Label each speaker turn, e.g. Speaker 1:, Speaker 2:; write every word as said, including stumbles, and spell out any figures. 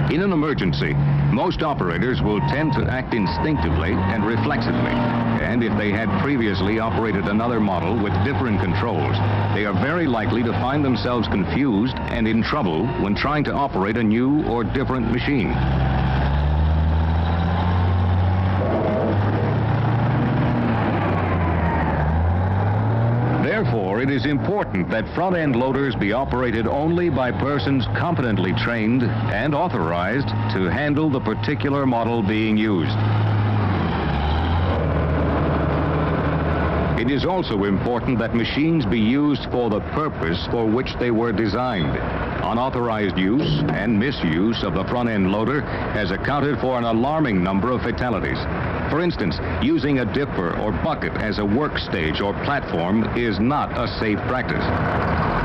Speaker 1: In an emergency, most operators will tend to act instinctively and reflexively. And if they had previously operated another model with different controls, they are very likely to find themselves confused and in trouble when trying to operate a new or different machine. Therefore, it is important that front-end loaders be operated only by persons competently trained and authorized to handle the particular model being used. It is also important that machines be used for the purpose for which they were designed. Unauthorized use and misuse of the front-end loader has accounted for an alarming number of fatalities. For instance, using a dipper or bucket as a work stage or platform is not a safe practice.